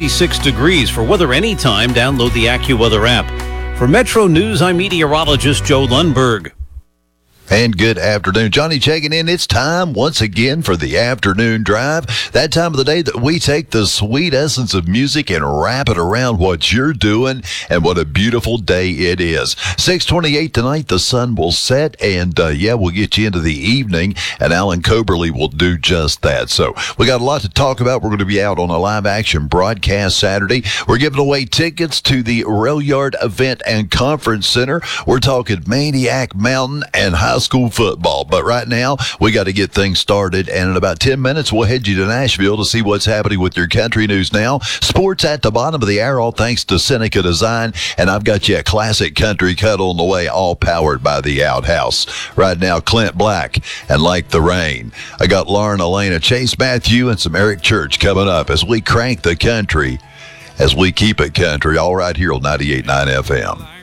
66 degrees. For weather anytime, download the AccuWeather app. For Metro News, I'm meteorologist Joe Lundberg. And good afternoon. Johnny checking in. It's time once again for the afternoon drive. That time of the day that we take the sweet essence of music and wrap it around what you're doing. And what a beautiful day it is. 6:28 tonight, the sun will set. And we'll get you into the evening. And Alan Coberly will do just that. So we got a lot to talk about. We're going to be out on a live action broadcast Saturday. We're giving away tickets to the Rail Yard Event and Conference Center. We're talking Maniac Mountain and high school football. But right now, we got to get things started. And in about 10 minutes, we'll head you to Nashville to see what's happening with your country news now. Sports at the bottom of the hour, all thanks to Seneca Design. And I've got you a classic country cut on the way, all powered by the Outhouse. Right now, Clint Black and Like the Rain. I got Lauren Elena, Chase Matthew, and some Eric Church coming up as we crank the country, as we keep it country, all right here on 98.9 FM.